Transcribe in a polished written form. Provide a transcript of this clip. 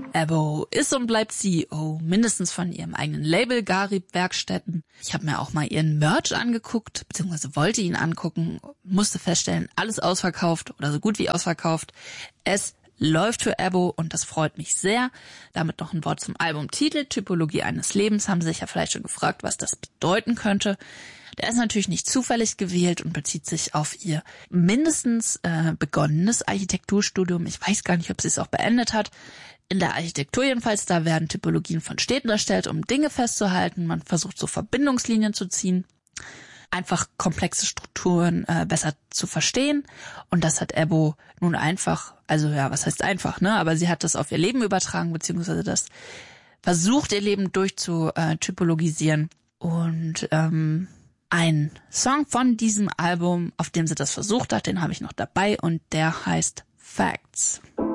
Ebo ist und bleibt CEO, mindestens von ihrem eigenen Label Garib Werkstätten. Ich habe mir auch mal ihren Merch angeguckt, beziehungsweise wollte ihn angucken, musste feststellen, alles ausverkauft oder so gut wie ausverkauft. Es läuft für Ebo und das freut mich sehr. Damit noch ein Wort zum Albumtitel, Typologie eines Lebens. Haben Sie sich ja vielleicht schon gefragt, was das bedeuten könnte. Der ist natürlich nicht zufällig gewählt und bezieht sich auf ihr mindestens begonnenes Architekturstudium. Ich weiß gar nicht, ob sie es auch beendet hat. In der Architektur jedenfalls, da werden Typologien von Städten erstellt, um Dinge festzuhalten. Man versucht so Verbindungslinien zu ziehen, einfach komplexe Strukturen besser zu verstehen. Und das hat Ebo nun einfach, also ja, was heißt einfach, ne? Aber sie hat das auf ihr Leben übertragen, beziehungsweise das versucht, ihr Leben durchzutypologisieren. Und ein Song von diesem Album, auf dem sie das versucht hat, den habe ich noch dabei und der heißt Facts.